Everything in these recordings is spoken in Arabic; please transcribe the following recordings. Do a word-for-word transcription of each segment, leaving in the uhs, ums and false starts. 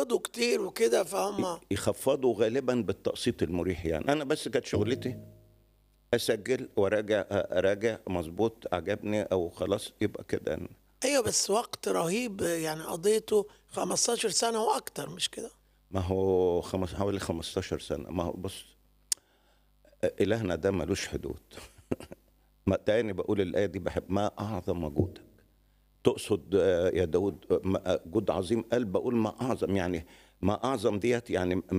بيقبضوا كتير وكده فهم. يخفضوا غالبا بالتقسيط المريح. يعني انا بس كانت شغلتي اسجل وراجع، اراجع مظبوط عجبني او خلاص يبقى كده. ايوه بس وقت رهيب يعني قضيته خمستاشر سنة واكتر مش كده؟ ما هو خمس حوالي خمستاشر سنة. ما هو بص، إلهنا ده ملوش حدود. ما تاني بقول الآية دي بحب، ما أعظم وجودك. تقصد آه، يا داود آه، ما- جود عظيم؟ قال بقول ما أعظم، يعني ما أعظم ديت يعني م-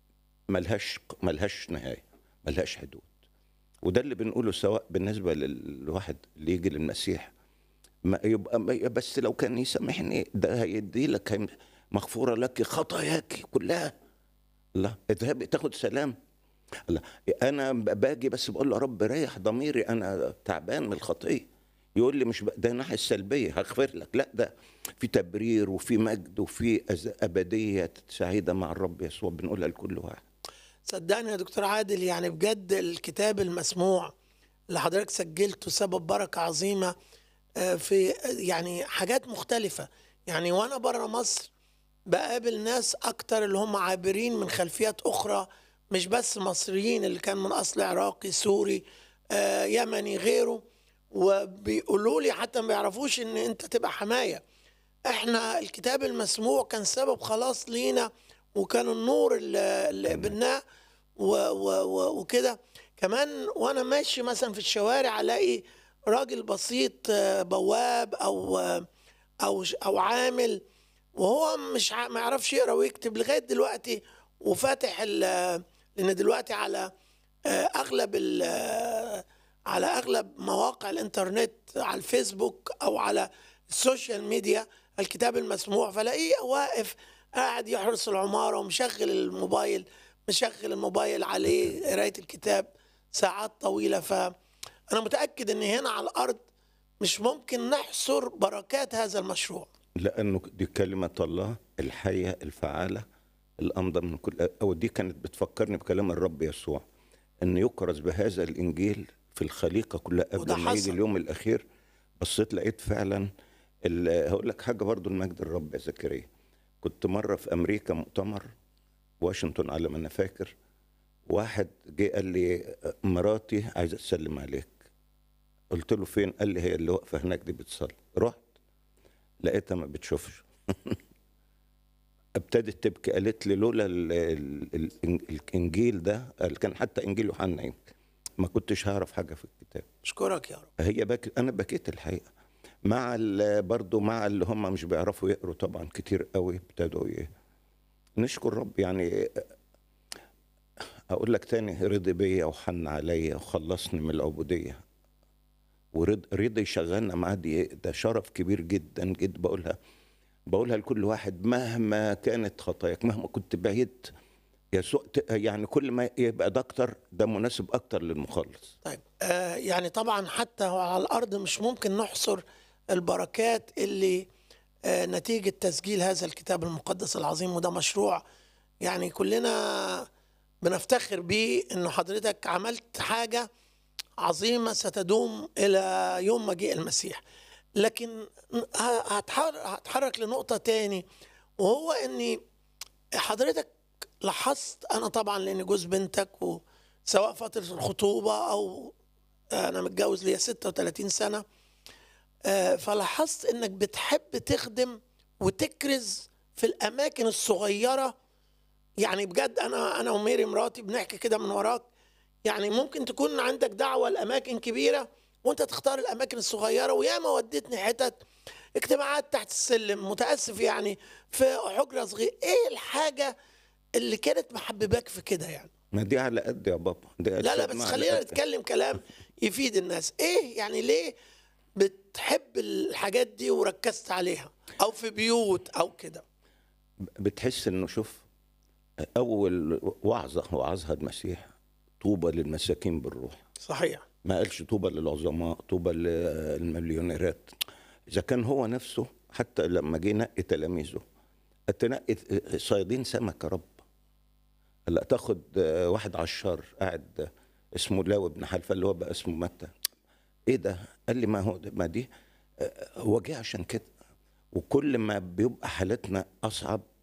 ملهاش ملهاش نهاية، ملهاش حدود. وده اللي بنقوله سواء بالنسبة للواحد اللي يجي للمسيح، ما يبقى ما- بس لو كان يسامحني ده هيدي لك، هي- مغفورة لك خطاياك كلها. لا اذهب تاخد سلام. لا انا باجي بس بقول له يا رب ريح ضميري، انا تعبان من الخطيه. يقول لي مش ب- ده الناحيه السلبيه هغفر لك، لا ده في تبرير وفي مجد وفي أز- ابديه سعيده مع الرب يسوع بنقولها لكل واحد. صدقني يا دكتور عادل يعني بجد الكتاب المسموع اللي حضرتك سجلته سبب بركة عظيمة آه، في يعني حاجات مختلفة. يعني وانا بره مصر بقابل ناس اكتر اللي هم عابرين من خلفيات اخرى، مش بس مصريين، اللي كان من اصل عراقي سوري آه، يمني غيره، وبيقولوا لي حتى ما بيعرفوش ان انت تبقى حماية. احنا الكتاب المسموع كان سبب خلاص لينا، وكان النور اللي اللي تمام. قبلناه و- و- و- وكده. كمان وانا ماشي مثلا في الشوارع الاقي راجل بسيط آه، بواب او آه، او ش- او عامل، وهو مش ع- ما يعرفش يقرا ويكتب لغايه دلوقتي، وفاتح ال- لان دلوقتي على آه، اغلب ال- آه، على اغلب مواقع الانترنت، على الفيسبوك او على السوشيال ميديا الكتاب المسموع، فلاقيه واقف قاعد يحرس العماره ومشغل الموبايل، مشغل الموبايل عليه قرايه الكتاب ساعات طويله. فانا متاكد ان هنا على الارض مش ممكن نحصر بركات هذا المشروع. لانه دي كلمه الله الحيه الفعاله الامضى من كل، او دي كانت بتفكرني بكلام الرب يسوع ان يكرز بهذا الانجيل في الخليقه كلها قبل وده ما يجي حصل. اليوم الاخير. بصيت لقيت فعلا ال- هقول لك حاجه برضو المجد الرب يا زكريا. كنت مره في امريكا مؤتمر واشنطن على ما انا فاكر، واحد جه قال لي مراتي عايزه تسلم عليك. قلت له فين؟ قال لي هي اللي واقفه هناك دي بتصلي. رحت لقيتها ما بتشوفش. ابتدت تبكي، قالت لي لولا ال- ال- ال- الانجيل ده، قال كان حتى انجيل يوحنا يمكن ما كنتش هعرف حاجه في الكتاب. اشكرك يا رب. هي بكت، انا بكيت الحقيقه. مع ال- برضو مع اللي هم مش بيعرفوا يقروا طبعا كتير قوي ابتدوا ي- نشكر رب. يعني اقول لك تاني، رضي بيا وحن عليا وخلصني من العبوديه، ورضي رضي يشغلنا معاه، دي ده شرف كبير جدا جدا. بقولها بقولها لكل واحد مهما كانت خطاياك، مهما كنت بعيد، يسوع ت- يعني كل ما يبقى ده اكتر، ده مناسب اكتر للمخلص. طيب آه يعني طبعا حتى هو على الارض مش ممكن نحصر البركات اللي آه نتيجة تسجيل هذا الكتاب المقدس العظيم، وده مشروع يعني كلنا بنفتخر بيه انه حضرتك عملت حاجة عظيمة ستدوم الى يوم مجيء المسيح. لكن ه- هتحر- هتحرك لنقطة تاني، وهو اني حضرتك لاحظت، انا طبعا لاني جوز بنتك، وسواء فترة الخطوبة او انا متجوز ليا ستة وثلاثين سنة، آه، فلاحظت انك بتحب تخدم وتكرز في الاماكن الصغيرة. يعني بجد انا انا وميري مراتي بنحكي كده من وراك، يعني ممكن تكون عندك دعوة لاماكن كبيرة وانت تختار الاماكن الصغيرة، وياما ودتني حتت اجتماعات تحت السلم، متأسف يعني في حجرة صغيرة. ايه الحاجة اللي كانت محبباك في كده يعني؟ ما دي على قد يا بابا، دي لا لا الخدمه بس على خلينا قد. نتكلم كلام يفيد الناس. ايه يعني ليه بتحب الحاجات دي وركزت عليها، او في بيوت او كده؟ بتحس انه شوف، اول وعظه وعظها المسيح طوبى للمساكين بالروح. صحيح. ما قالش طوبى للعظماء، طوبى للمليونيرات. اذا كان هو نفسه حتى لما جه ينقي تلاميذه، تنقي صيادين سمك يا رب. هلا تاخد واحد عشار قاعد اسمه لاوي بن حلفه اللي هو بقى اسمه متى. ايه ده؟ قال لي ما هو ما دي هو جه عشان كده. وكل ما بيبقى حالتنا اصعب